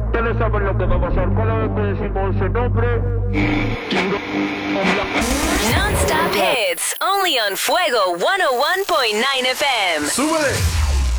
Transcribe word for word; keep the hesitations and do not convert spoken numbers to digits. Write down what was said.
Ustedes saben lo que va a pasar cada vez que decimos ese nombre. Non-stop hits, only on Fuego one oh one point nine F M. ¡Súbele!